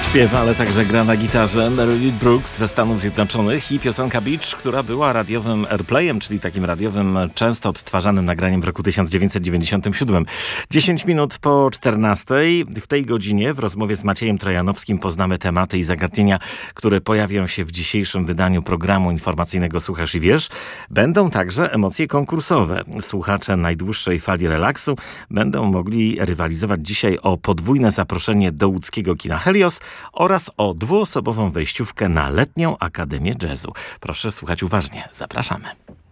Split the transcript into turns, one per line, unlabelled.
Śpiewa, ale także gra na gitarze Mary Brooks ze Stanów Zjednoczonych i piosenka Beach, która była radiowym airplayem, czyli takim radiowym, często odtwarzanym nagraniem w roku 1997. 10 minut po 14. W tej godzinie w rozmowie z Maciejem Trojanowskim poznamy tematy i zagadnienia, które pojawią się w dzisiejszym wydaniu programu informacyjnego Słuchasz i Wiesz. Będą także emocje konkursowe. Słuchacze najdłuższej fali relaksu będą mogli rywalizować dzisiaj o podwójne zaproszenie do łódzkiego kina Helios oraz o dwuosobową wejściówkę na Letnią Akademię Jazzu. Proszę słuchać uważnie. Zapraszamy.